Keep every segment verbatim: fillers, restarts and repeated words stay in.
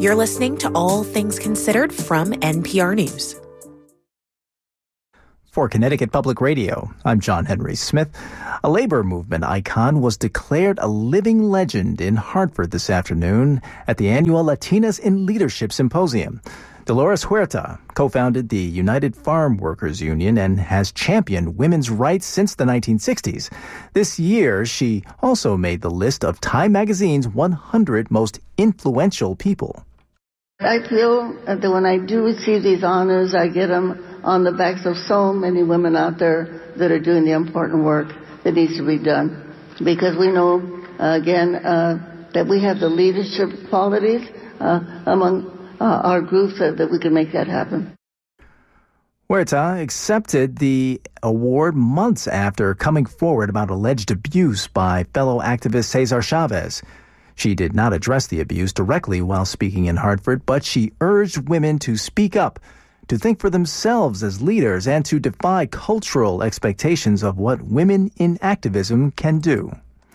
You're listening to All Things Considered from N P R News. For Connecticut Public Radio, I'm John Henry Smith. A labor movement icon was declared a living legend in Hartford this afternoon at the annual Latinas in Leadership Symposium. Dolores Huerta co-founded the United Farm Workers Union and has championed women's rights since the nineteen sixties. This year, she also made the list of Time Magazine's one hundred most influential people. I feel that when I do receive these honors, I get them on the backs of so many women out there that are doing the important work that needs to be done. Because we know, uh, again, uh, that we have the leadership qualities uh, among uh, our groups that, that we can make that happen. Huerta accepted the award months after coming forward about alleged abuse by fellow activist Cesar Chavez. She did not address the abuse directly while speaking in Hartford, but she urged women to speak up, to think for themselves as leaders, and to defy cultural expectations of what women in activism can do.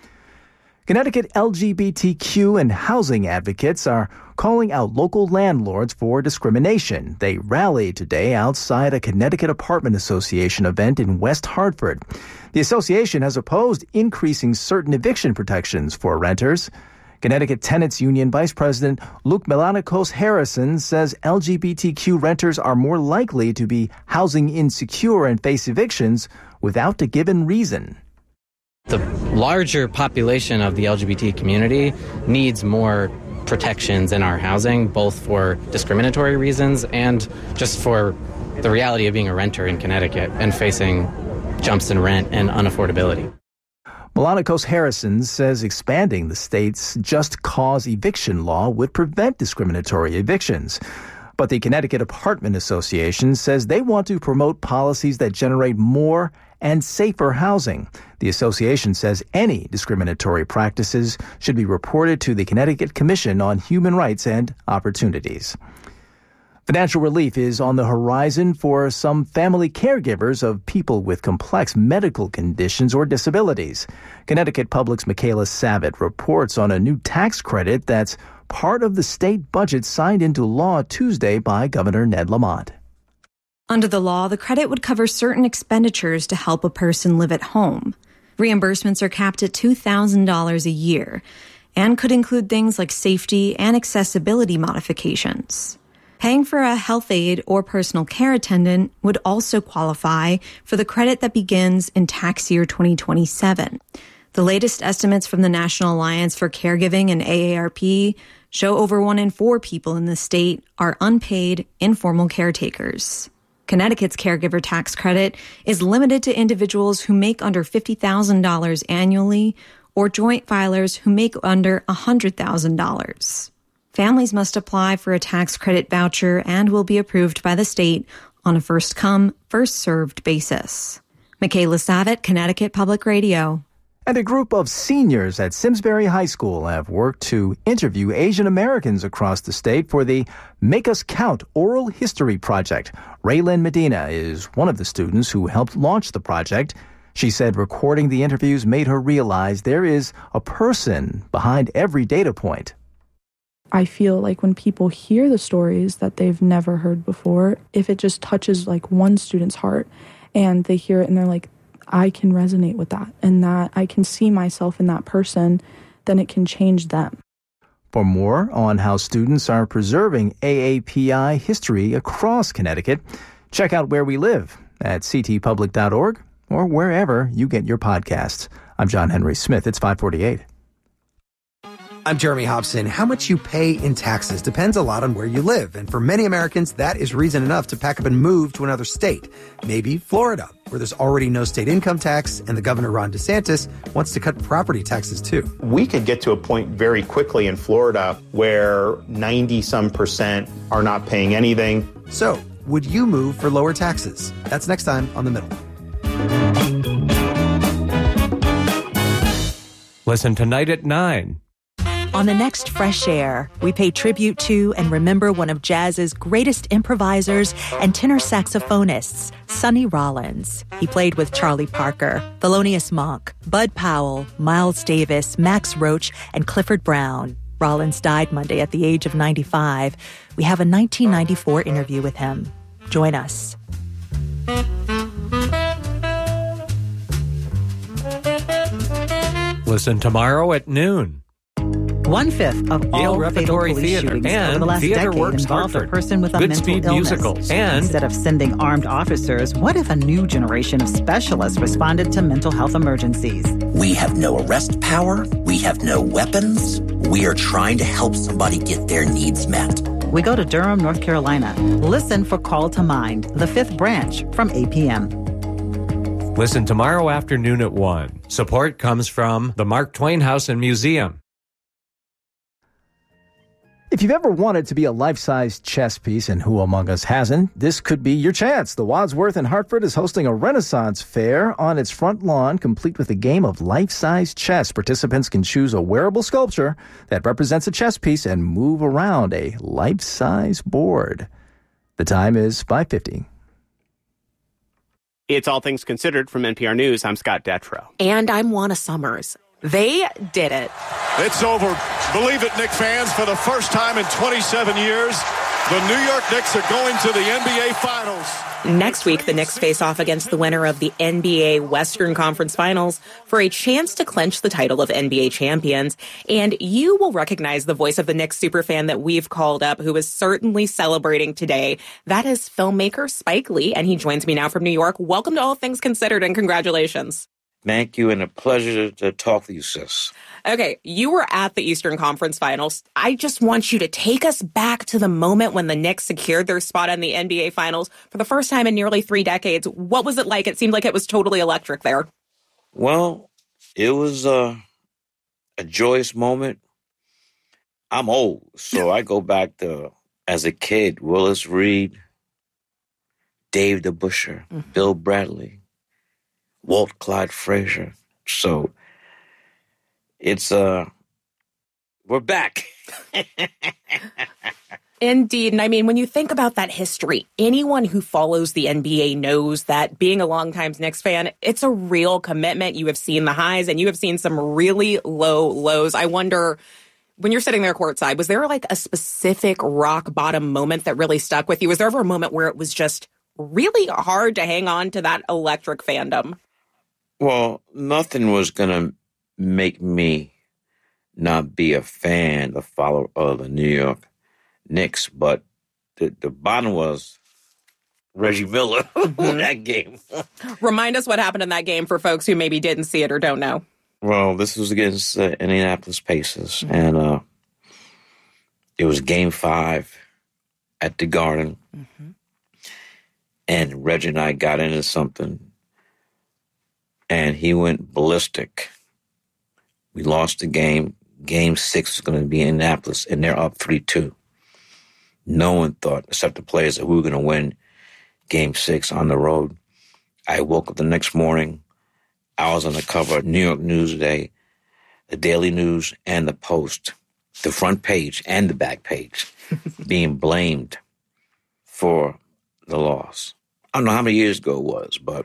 Connecticut L G B T Q and housing advocates are calling out local landlords for discrimination. They rallied today outside a Connecticut Apartment Association event in West Hartford. The association has opposed increasing certain eviction protections for renters. Connecticut Tenants Union Vice President Luke Melanicos Harrison says L G B T Q renters are more likely to be housing insecure and face evictions without a given reason. The larger population of the L G B T community needs more protections in our housing, both for discriminatory reasons and just for the reality of being a renter in Connecticut and facing jumps in rent and unaffordability. Melanicos Harrison says expanding the state's just cause eviction law would prevent discriminatory evictions. But the Connecticut Apartment Association says they want to promote policies that generate more and safer housing. The association says any discriminatory practices should be reported to the Connecticut Commission on Human Rights and Opportunities. Financial relief is on the horizon for some family caregivers of people with complex medical conditions or disabilities. Connecticut Public's Michaela Savitt reports on a new tax credit that's part of the state budget signed into law Tuesday by Governor Ned Lamont. Under the law, the credit would cover certain expenditures to help a person live at home. Reimbursements are capped at two thousand dollars a year and could include things like safety and accessibility modifications. Paying for a health aide or personal care attendant would also qualify for the credit that begins in tax year twenty twenty-seven. The latest estimates from the National Alliance for Caregiving and A A R P show over one in four people in the state are unpaid, informal caretakers. Connecticut's caregiver tax credit is limited to individuals who make under fifty thousand dollars annually or joint filers who make under one hundred thousand dollars. Families must apply for a tax credit voucher and will be approved by the state on a first-come, first-served basis. Michaela Savitt, Connecticut Public Radio. And a group of seniors at Simsbury High School have worked to interview Asian Americans across the state for the Make Us Count Oral History Project. Raylyn Medina is one of the students who helped launch the project. She said recording the interviews made her realize there is a person behind every data point. I feel like when people hear the stories that they've never heard before, if it just touches like one student's heart and they hear it and they're like, I can resonate with that and that I can see myself in that person, then it can change them. For more on how students are preserving A A P I history across Connecticut, check out Where We Live at c t public dot org or wherever you get your podcasts. I'm John Henry Smith. It's five forty-eight. I'm Jeremy Hobson. How much you pay in taxes depends a lot on where you live. And for many Americans, that is reason enough to pack up and move to another state. Maybe Florida, where there's already no state income tax, and the governor, Ron DeSantis, wants to cut property taxes too. We could get to a point very quickly in Florida where ninety some percent are not paying anything. So, would you move for lower taxes? That's next time on The Middle. Listen tonight at nine. On the next Fresh Air, we pay tribute to and remember one of jazz's greatest improvisers and tenor saxophonists, Sonny Rollins. He played with Charlie Parker, Thelonious Monk, Bud Powell, Miles Davis, Max Roach, and Clifford Brown. Rollins died Monday at the age of ninety-five. We have a nineteen ninety-four interview with him. Join us. Listen tomorrow at noon. One-fifth of Yale all Repertory fatal police Theater shootings and over the last Theater decade Works involved a Hartford. person with a mental Goodspeed illness. Musicals and Instead of sending armed officers, what if a new generation of specialists responded to mental health emergencies? We have no arrest power. We have no weapons. We are trying to help somebody get their needs met. We go to Durham, North Carolina. Listen for Call to Mind, the fifth branch from eight p.m. Listen tomorrow afternoon at one. Support comes from the Mark Twain House and Museum. If you've ever wanted to be a life-size chess piece, and who among us hasn't, this could be your chance. The Wadsworth in Hartford is hosting a Renaissance fair on its front lawn, complete with a game of life-size chess. Participants can choose a wearable sculpture that represents a chess piece and move around a life-size board. The time is five fifty. It's All Things Considered from N P R News. I'm Scott Detrow. And I'm Juana Summers. They did it. It's over. Believe it, Knicks fans, for the first time in twenty-seven years, the New York Knicks are going to the N B A Finals. Next week, the Knicks face off against the winner of the N B A Western Conference Finals for a chance to clinch the title of N B A champions. And you will recognize the voice of the Knicks superfan that we've called up, who is certainly celebrating today. That is filmmaker Spike Lee, and he joins me now from New York. Welcome to All Things Considered, and congratulations. Thank you, and a pleasure to talk to you, sis. Okay, you were at the Eastern Conference Finals. I just want you to take us back to the moment when the Knicks secured their spot in the N B A Finals for the first time in nearly three decades. What was it like? It seemed like it was totally electric there. Well, it was uh, a joyous moment. I'm old, so I go back to, as a kid, Willis Reed, Dave DeBusschere, mm-hmm. Bill Bradley, Walt Clyde Frazier. So it's, uh, we're back. Indeed. And I mean, when you think about that history, anyone who follows the N B A knows that being a longtime Knicks fan, it's a real commitment. You have seen the highs and you have seen some really low lows. I wonder, when you're sitting there courtside, was there like a specific rock bottom moment that really stuck with you? Was there ever a moment where it was just really hard to hang on to that electric fandom? Well, nothing was going to make me not be a fan, a follower of the New York Knicks, but the, the bottom was Reggie Miller mm-hmm. that game. Remind us what happened in that game for folks who maybe didn't see it or don't know. Well, this was against uh, Indianapolis Pacers, mm-hmm. and uh, it was game five at the Garden, mm-hmm. and Reggie and I got into something, and he went ballistic. We lost the game. Game six is going to be in Indianapolis, and they're up three two. No one thought, except the players, that we were going to win game six on the road. I woke up the next morning. I was on the cover of New York Newsday, the Daily News, and the Post, the front page and the back page, being blamed for the loss. I don't know how many years ago it was, but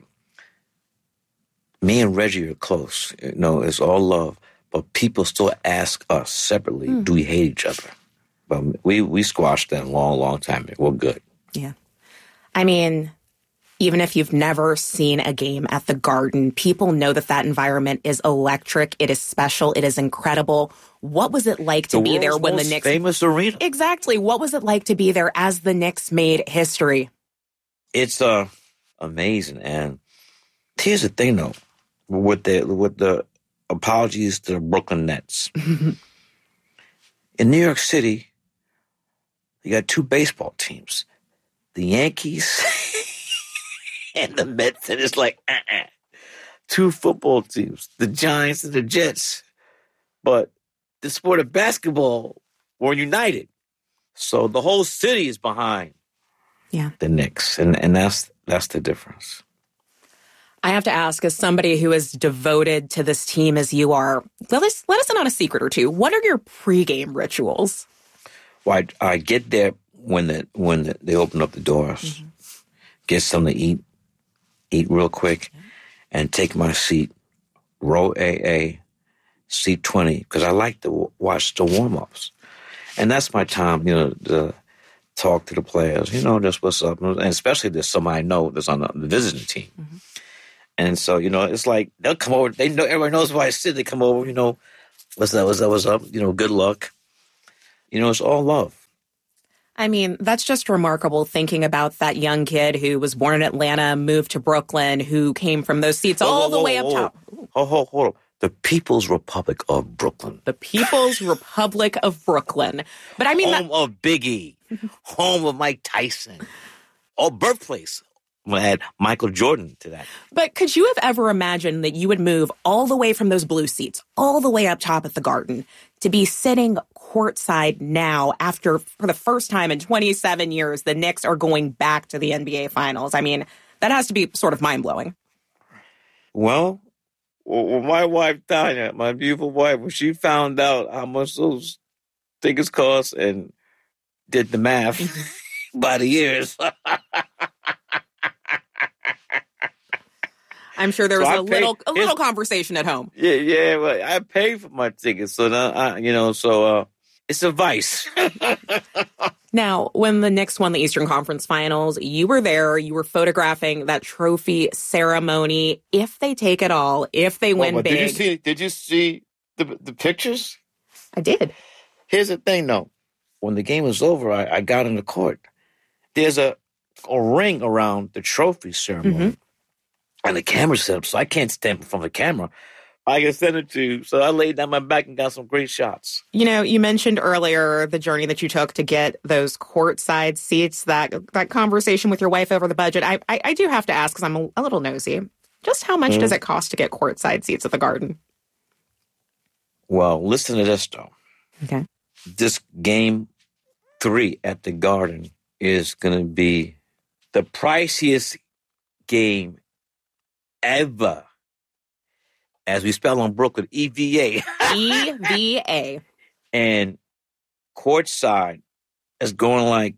me and Reggie are close. You know, it's all love. But people still ask us separately, mm. do we hate each other? But we, we squashed that a long, long time ago. We're good. Yeah. I mean, even if you've never seen a game at the Garden, people know that that environment is electric. It is special. It is incredible. What was it like to the be there when most the Knicks... famous arena. Exactly. What was it like to be there as the Knicks made history? It's uh, amazing. And here's the thing, though, with the with the apologies to the Brooklyn Nets. In New York City, you got two baseball teams, the Yankees and the Mets, and it's like uh-uh. Two football teams, the Giants and the Jets. But the sport of basketball were united. So the whole city is behind yeah. the Knicks, and, and that's that's the difference. I have to ask, as somebody who is devoted to this team as you are, let us, let us in on a secret or two. What are your pregame rituals? Well, I, I get there when the when the, they open up the doors, mm-hmm. get something to eat, eat real quick, mm-hmm. and take my seat, row A A, seat twenty, because I like to w- watch the warm-ups. And that's my time, you know, to talk to the players, you know, just what's up. And especially if there's somebody I know that's on the, the visiting team. Mm-hmm. And so, you know, it's like they'll come over. They know everybody knows where I sit. They come over, you know, what's up, what's up, what's up? You know, good luck. You know, it's all love. I mean, that's just remarkable thinking about that young kid who was born in Atlanta, moved to Brooklyn, who came from those seats all whoa, whoa, the way whoa, up top. Hold, hold, hold on. The People's Republic of Brooklyn. The People's Republic of Brooklyn. But I mean, home that- of Biggie, home of Mike Tyson, oh, birthplace. I'm going to add Michael Jordan to that. But could you have ever imagined that you would move all the way from those blue seats, all the way up top at the Garden, to be sitting courtside now after, for the first time in twenty-seven years, the Knicks are going back to the N B A Finals? I mean, that has to be sort of mind-blowing. Well, well my wife, Tanya, my beautiful wife, when she found out how much those tickets cost and did the math by the years... I'm sure there was so a paid, little a little conversation at home. Yeah, yeah. Well, I paid for my tickets, so now I, you know, so uh, it's a vice. Now, when the Knicks won the Eastern Conference Finals, you were there. You were photographing that trophy ceremony. If they take it all, if they win well, big, did you see? Did you see the the pictures? I did. Here's the thing, though. When the game was over, I, I got in the court. There's a a ring around the trophy ceremony. Mm-hmm. And the camera set up, so I can't stand from the camera. I can send it to you. So I laid down my back and got some great shots. You know, you mentioned earlier the journey that you took to get those courtside seats, that that conversation with your wife over the budget. I I, I do have to ask, because I'm a, a little nosy, just how much mm. does it cost to get courtside seats at the Garden? Well, listen to this, though. Okay. This game three at the Garden is going to be the priciest game ever, as we spell on Brooklyn, E V A. E V A. And courtside is going like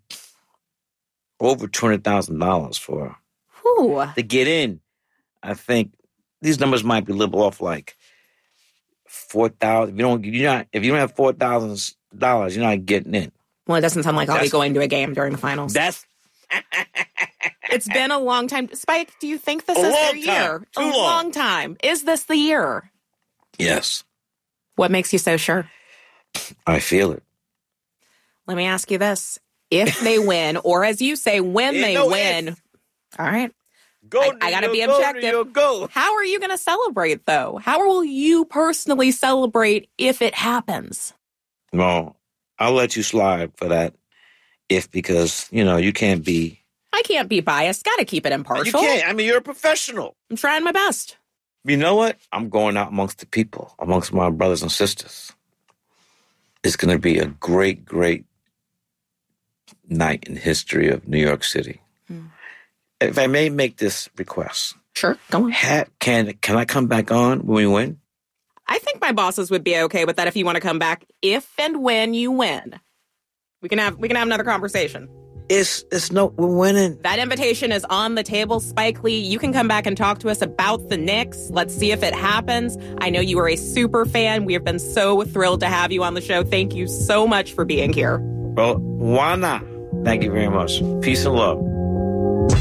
over two hundred thousand dollars for Whew. to get in. I think these numbers might be a little off, like four thousand. If you don't, you're not. If you don't have four thousand dollars, you're not getting in. Well, it doesn't sound like I'll that's, be going to a game during the finals. That's. It's been a long time. Spike, do you think this a is their year? Too a long. long time. Is this the year? Yes. What makes you so sure? I feel it. Let me ask you this. If they win, or as you say, when they no win. If. All right. Go, I, I got to be objective. Go. How are you going to celebrate, though? How will you personally celebrate if it happens? Well, I'll let you slide for that. If, because, you know, you can't be. I can't be biased. Got to keep it impartial. You can't. I mean, you're a professional. I'm trying my best. You know what? I'm going out amongst the people, amongst my brothers and sisters. It's going to be a great, great night in history of New York City. Hmm. If I may make this request. Sure, go on. Ha- can, can I come back on when we win? I think my bosses would be okay with that if you want to come back if and when you win. We can have we can have another conversation. It's it's no we're winning. That invitation is on the table, Spike Lee. You can come back and talk to us about the Knicks. Let's see if it happens. I know you are a super fan. We have been so thrilled to have you on the show. Thank you so much for being here. Well, why not? Thank you very much. Peace and love.